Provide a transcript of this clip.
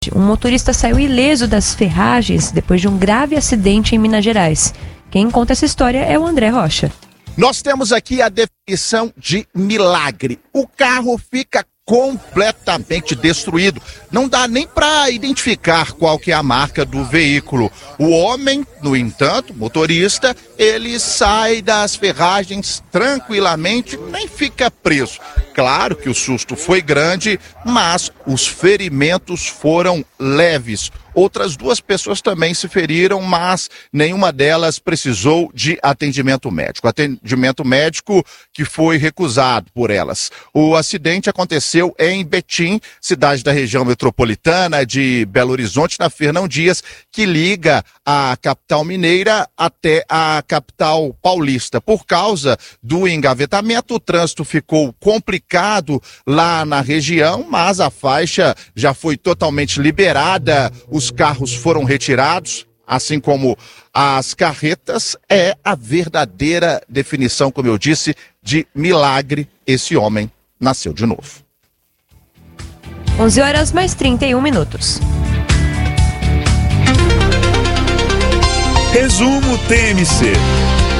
Um motorista saiu ileso das ferragens depois de um grave acidente em Minas Gerais. Quem conta essa história é o André Rocha. Nós temos aqui a definição de milagre. O carro fica completamente destruído. Não dá nem para identificar qual que é a marca do veículo. O homem, no entanto, motorista, ele sai das ferragens tranquilamente, nem fica preso. Claro que o susto foi grande, mas os ferimentos foram leves. Outras 2 pessoas também se feriram, mas nenhuma delas precisou de atendimento médico. Atendimento médico que foi recusado por elas. O acidente aconteceu em Betim, cidade da região metropolitana de Belo Horizonte, na Fernão Dias, que liga a capital mineira até a capital paulista. Por causa do engavetamento, o trânsito ficou complicado lá na região, mas a faixa já foi totalmente liberada. Os carros foram retirados, assim como as carretas. É a verdadeira definição, como eu disse, de milagre. Esse homem nasceu de novo. 11h mais 31. Resumo TMC.